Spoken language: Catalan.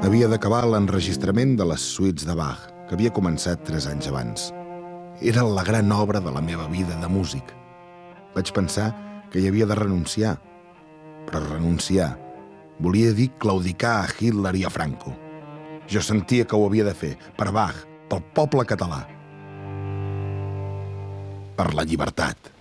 Havia d'acabar l'enregistrament de les suites de Bach, que havia començat 3 anys abans. Era la gran obra de la meva vida de músic. Vaig pensar que hi havia de renunciar, però renunciar volia dir claudicar a Hitler i a Franco. Jo sentia que ho havia de fer, per Bach, pel poble català, per la llibertat.